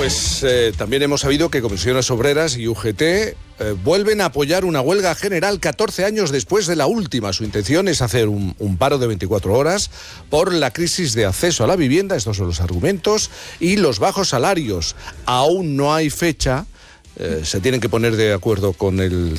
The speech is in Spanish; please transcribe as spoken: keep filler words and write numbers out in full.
Pues eh, también hemos sabido que Comisiones Obreras y U G T eh, vuelven a apoyar una huelga general catorce años después de la última. Su intención es hacer un, un paro de veinticuatro horas por la crisis de acceso a la vivienda, estos son los argumentos, y los bajos salarios. Aún no hay fecha. Eh, se tienen que poner de acuerdo con el